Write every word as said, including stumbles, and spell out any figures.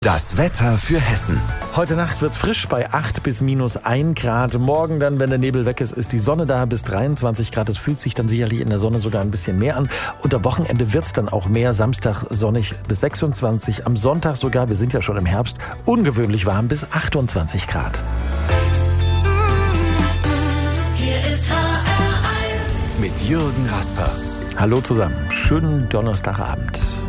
Das Wetter für Hessen. Heute Nacht wird's frisch bei acht bis minus ein Grad. Morgen dann, wenn der Nebel weg ist, ist die Sonne da bis dreiundzwanzig Grad. Es fühlt sich dann sicherlich in der Sonne sogar ein bisschen mehr an. Und am Wochenende wird's dann auch mehr. Samstag sonnig bis sechsundzwanzig. Am Sonntag sogar, wir sind ja schon im Herbst, ungewöhnlich warm bis achtundzwanzig Grad. Hier ist H R eins Mit Jürgen Rasper. Hallo zusammen. Schönen Donnerstagabend.